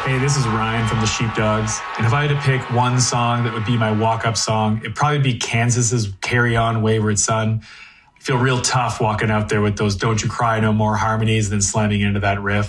Hey, this is Ryan from the Sheepdogs. And if I had to pick one song that would be my walk-up song, it'd probably be Kansas's Carry On Wayward Son. I feel real tough walking out there with those Don't You Cry No More harmonies and then slamming into that riff.